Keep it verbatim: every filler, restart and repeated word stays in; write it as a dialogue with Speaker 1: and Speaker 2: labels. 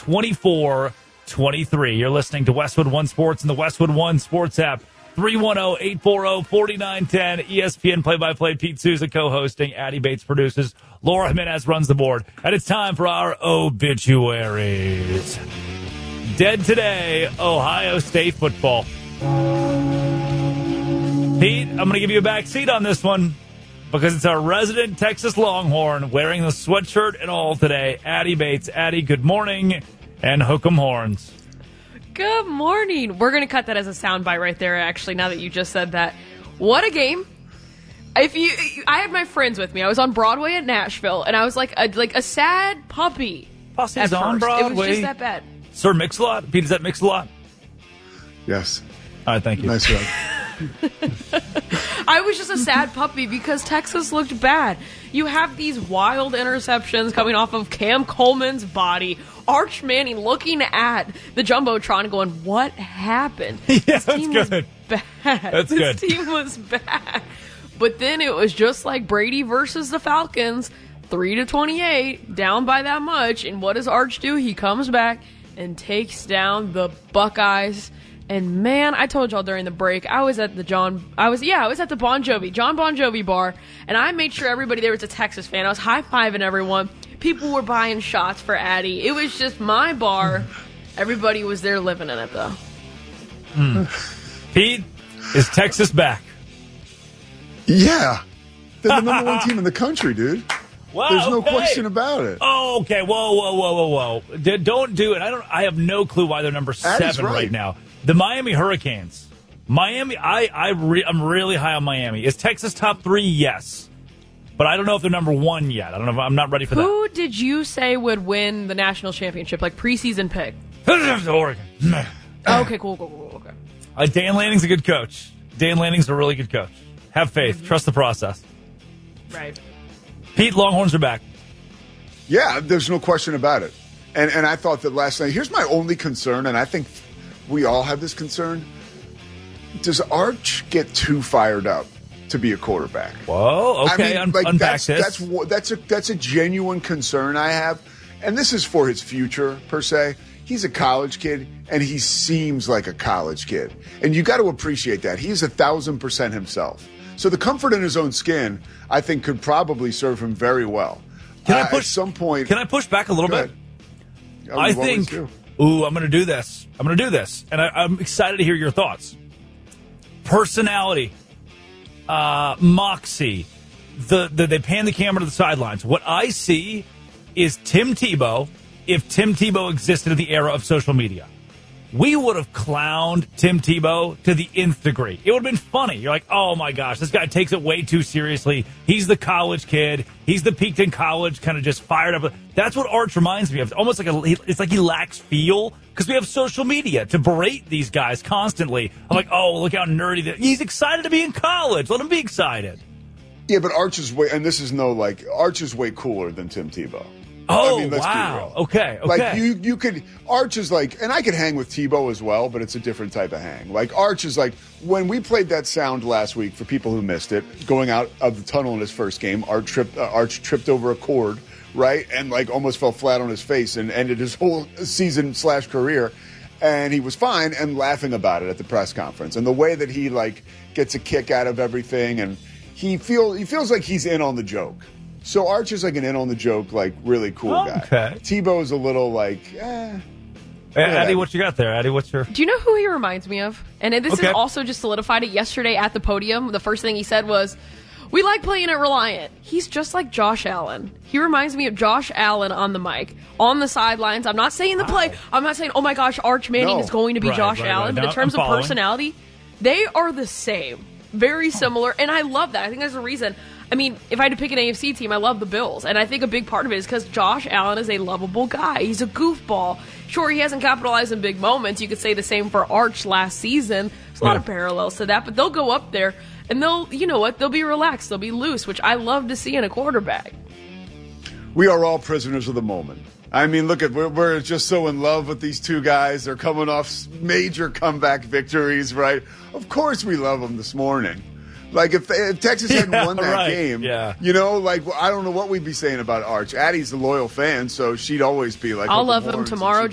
Speaker 1: twenty-four twenty-three. You're listening to Westwood One Sports and the Westwood One Sports app. three one zero, eight four zero, four nine one zero. E S P N play-by-play. Pete Souza co-hosting. Addie Bates produces. Laura Jimenez runs the board. And it's time for our obituaries. Dead today, Ohio State football. Pete, I'm going to give you a back seat on this one because it's our resident Texas Longhorn wearing the sweatshirt and all today. Addie Bates. Addie, good morning, and hook 'em horns.
Speaker 2: Good morning. We're going to cut that as a soundbite right there, actually, now that you just said that. What a game. If you, I had my friends with me. I was on Broadway at Nashville, and I was like a, like a sad puppy.
Speaker 1: Posse's
Speaker 2: at
Speaker 1: on
Speaker 2: first.
Speaker 1: Broadway.
Speaker 2: It was just that bad.
Speaker 1: Sir Mix-a-Lot? Pete, does that mix a lot?
Speaker 3: Yes.
Speaker 1: All right, thank you.
Speaker 3: Nice job.
Speaker 2: I was just a sad puppy because Texas looked bad. You have these wild interceptions coming off of Cam Coleman's body. Arch Manning looking at the Jumbotron going, what happened?
Speaker 1: Yeah,
Speaker 2: this
Speaker 1: that's
Speaker 2: team
Speaker 1: good.
Speaker 2: was bad.
Speaker 1: That's
Speaker 2: this
Speaker 1: good.
Speaker 2: team was bad. But then it was just like Brady versus the Falcons, three to twenty-eight, down by that much. And what does Arch do? He comes back and takes down the Buckeyes. And man, I told y'all during the break, I was at the John, I was, yeah, I was at the Bon Jovi, John Bon Jovi bar, and I made sure everybody there was a Texas fan. I was high-fiving everyone. People were buying shots for Addie. It was just my bar. Everybody was there living in it, though.
Speaker 1: Mm. Pete, is Texas back?
Speaker 3: Yeah. They're the number one team in the country, dude.
Speaker 1: Wow,
Speaker 3: There's no
Speaker 1: okay.
Speaker 3: question about it.
Speaker 1: Oh, okay. Whoa, whoa, whoa, whoa, whoa. D- don't do it. I don't. I have no clue why they're number seven
Speaker 3: right.
Speaker 1: right now. The Miami Hurricanes. Miami, I, I re, I'm really high on Miami. Is Texas top three? Yes. But I don't know if they're number one yet. I don't know if I'm not ready for
Speaker 2: Who
Speaker 1: that.
Speaker 2: did you say would win the national championship, like preseason pick?
Speaker 1: Oregon.
Speaker 2: Oh, okay, cool, cool, cool, okay.
Speaker 1: Uh, Dan Lanning's a good coach. Dan Lanning's a really good coach. Have faith. Mm-hmm. Trust the process.
Speaker 2: Right.
Speaker 1: Pete, Longhorns are back.
Speaker 3: Yeah, there's no question about it. And and I thought that last night, here's my only concern, and I think we all have this concern. Does Arch get too fired up to be a quarterback?
Speaker 1: Whoa, okay,
Speaker 3: I mean,
Speaker 1: Un-
Speaker 3: like,
Speaker 1: unpack
Speaker 3: that's,
Speaker 1: this.
Speaker 3: That's, that's, a, that's a genuine concern I have. And this is for his future, per se. He's a college kid, and he seems like a college kid. And you got to appreciate that. He's a thousand percent himself. So the comfort in his own skin, I think, could probably serve him very well.
Speaker 1: Can
Speaker 3: uh,
Speaker 1: I push,
Speaker 3: at some point?
Speaker 1: Can I push back a little bit?
Speaker 3: Oh,
Speaker 1: I
Speaker 3: you always
Speaker 1: think,
Speaker 3: do.
Speaker 1: ooh, I'm going to do this. I'm going to do this. And I, I'm excited to hear your thoughts. Personality, uh, moxie, the, the they pan the camera to the sidelines. What I see is Tim Tebow, if Tim Tebow existed in the era of social media. We would have clowned Tim Tebow to the nth degree. It would have been funny. You're like, oh my gosh, this guy takes it way too seriously. He's the college kid. He's the peaked in college, kind of just fired up. That's what Arch reminds me of. It's almost like a, it's like he lacks feel because we have social media to berate these guys constantly. I'm like, oh, look how nerdy that he's excited to be in college. Let him be excited.
Speaker 3: Yeah, but Arch is way, and this is no like Arch is way cooler than Tim Tebow.
Speaker 1: Oh,
Speaker 3: I mean, let's
Speaker 1: wow.
Speaker 3: be real.
Speaker 1: Okay, okay.
Speaker 3: Like, you, you could, Arch is like, and I could hang with Tebow as well, but it's a different type of hang. Like, Arch is like, when we played that sound last week, for people who missed it, going out of the tunnel in his first game, Arch tripped, uh, Arch tripped over a cord, right? And, like, almost fell flat on his face and ended his whole season slash career. And he was fine and laughing about it at the press conference. And the way that he, like, gets a kick out of everything, and he, feel, he feels like he's in on the joke. So Arch is like an in on the joke, like really cool
Speaker 1: Oh,
Speaker 3: guy.
Speaker 1: okay.
Speaker 3: Tebow is a little like, eh.
Speaker 1: Hey, Addie, what you got there? Addie, what's your...
Speaker 2: Do you know who he reminds me of? And this
Speaker 1: Okay.
Speaker 2: is also just solidified it yesterday at the podium. The first thing he said was, we like playing at Reliant. He's just like Josh Allen. He reminds me of Josh Allen on the mic, on the sidelines. I'm not saying the play. I'm not saying, oh my gosh, Arch Manning
Speaker 3: No.
Speaker 2: is going to be
Speaker 1: Right,
Speaker 2: Josh
Speaker 1: right,
Speaker 2: Allen.
Speaker 1: right.
Speaker 2: But
Speaker 1: No,
Speaker 2: in terms
Speaker 1: I'm
Speaker 2: of
Speaker 1: following.
Speaker 2: personality, they are the same. Very similar. And I love that. I think there's a reason. I mean, if I had to pick an A F C team, I love the Bills. And I think a big part of it is because Josh Allen is a lovable guy. He's a goofball. Sure, he hasn't capitalized in big moments. You could say the same for Arch last season. There's a lot
Speaker 1: Yeah.
Speaker 2: of parallels to that. But they'll go up there, and they'll, you know what, they'll be relaxed. They'll be loose, which I love to see in a quarterback.
Speaker 3: We are all prisoners of the moment. I mean, look at we're, we're just so in love with these two guys. They're coming off major comeback victories, right? Of course, we love them this morning. Like, if, if Texas hadn't
Speaker 1: Yeah,
Speaker 3: won that
Speaker 1: right.
Speaker 3: game,
Speaker 1: Yeah.
Speaker 3: you know, like, I don't know what we'd be saying about Arch. Addie's a loyal fan, so she'd always be like,
Speaker 2: I'll
Speaker 3: "Hook 'em
Speaker 2: love him
Speaker 3: horns," and
Speaker 2: tomorrow
Speaker 3: she'd